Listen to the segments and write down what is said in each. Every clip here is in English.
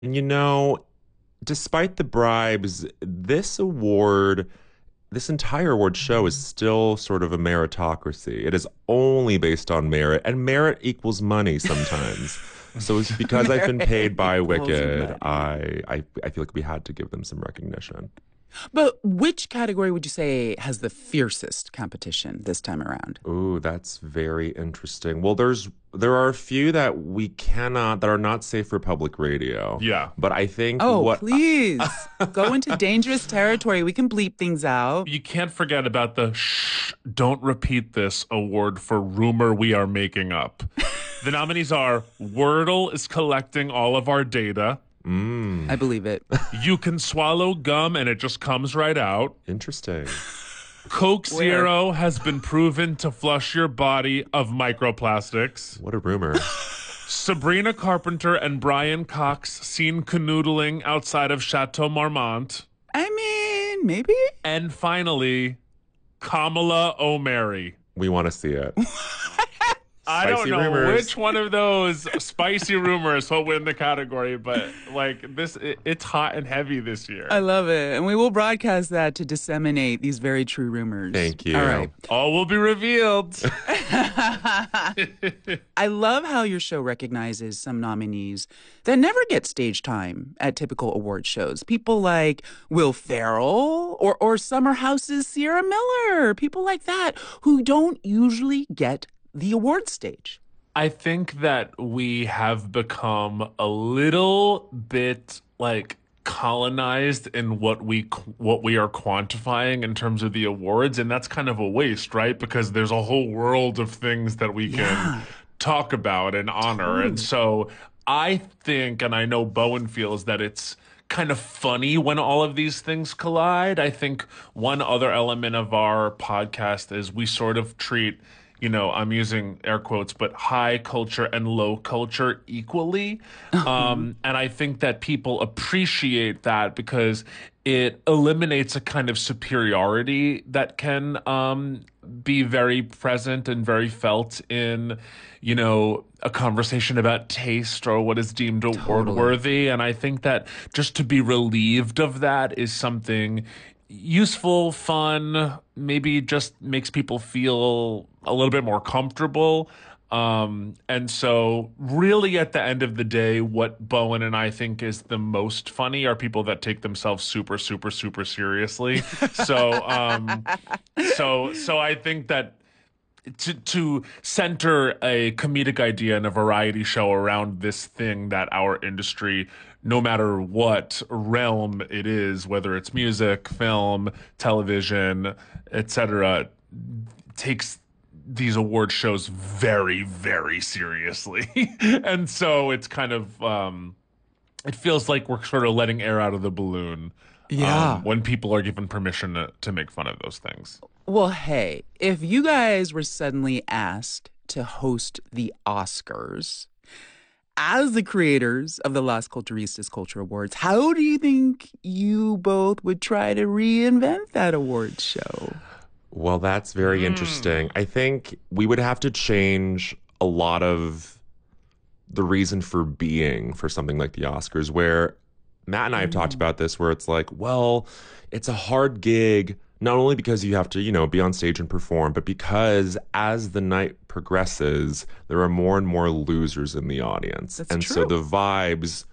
You know, despite the bribes, this entire award show is still sort of a meritocracy. It is only based on merit, and merit equals money sometimes. So it's because I've been Merit paid by equals Wicked, money. I feel like we had to give them some recognition. But which category would you say has the fiercest competition this time around? Ooh, that's very interesting. Well, there are a few that are not safe for public radio. Yeah. But I think Oh, what please go into dangerous territory. We can bleep things out. You can't forget about the shh, don't repeat this award for rumor we are making up. The nominees are Wordle is collecting all of our data. I believe it. You can swallow gum and it just comes right out. interesting. Coke Where? Zero has been proven to flush your body of microplastics. What a rumor. Sabrina Carpenter and Brian Cox seen canoodling outside of Chateau Marmont. I mean, maybe. And finally, Kamala O'Mary. We want to see it. I don't Spicy know rumors. which one of those spicy rumors will win the category, but like it's hot and heavy this year. I love it. And we will broadcast that to disseminate these very true rumors. Thank you. All right. All will be revealed. I love how your show recognizes some nominees that never get stage time at typical award shows. People like Will Ferrell or Summer House's Sierra Miller, people like that who don't usually get the award stage. I think that we have become a little bit like colonized in what we are quantifying in terms of the awards, and that's kind of a waste, right? Because there's a whole world of things that we can talk about and honor. And so I think, and I know Bowen feels that it's kind of funny when all of these things collide. I think one other element of our podcast is we sort of treat, I'm using air quotes, but high culture and low culture equally. And I think that people appreciate that because it eliminates a kind of superiority that can be very present and very felt in, a conversation about taste or what is deemed award worthy. And I think that just to be relieved of that is something useful, fun, maybe just makes people feel a little bit more comfortable. And so really at the end of the day, what Bowen and I think is the most funny are people that take themselves super, super, super seriously. So I think that to center a comedic idea in a variety show around this thing that our industry, no matter what realm it is, whether it's music, film, television, etc., takes these award shows very, very seriously. And so it's kind of it feels like we're sort of letting air out of the balloon when people are given permission to make fun of those things. Well, hey, if you guys were suddenly asked to host the Oscars as the creators of the Las Culturistas Culture Awards, how do you think you both would try to reinvent that award show? Well, that's very interesting. I think we would have to change a lot of the reason for being for something like the Oscars, where Matt and I have talked about this, where it's like, well, it's a hard gig, not only because you have to, be on stage and perform, but because as the night progresses, there are more and more losers in the audience. That's and so true. the vibes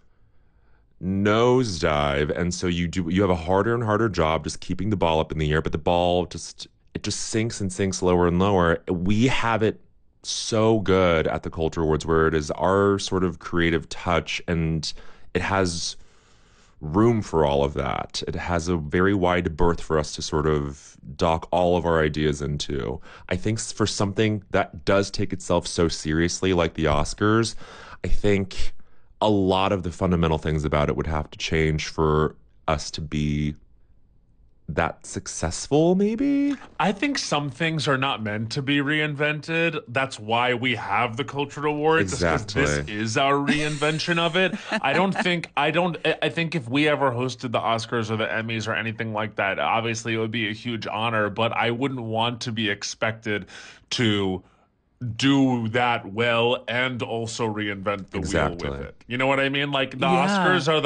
nosedive. And so you have a harder and harder job just keeping the ball up in the air, but the ball it just sinks and sinks lower and lower. We have it so good at the Culture Awards where it is our sort of creative touch, and it has room for all of that. It has a very wide berth for us to sort of dock all of our ideas into. I think for something that does take itself so seriously like the Oscars, I think a lot of the fundamental things about it would have to change for us to be that successful, maybe? I think some things are not meant to be reinvented. That's why we have the Culture Awards. Exactly. This is our reinvention of it. I think if we ever hosted the Oscars or the Emmys or anything like that, obviously it would be a huge honor, but I wouldn't want to be expected to do that well and also reinvent the wheel with Exactly. it. You know what I mean? Like the Yeah. Oscars are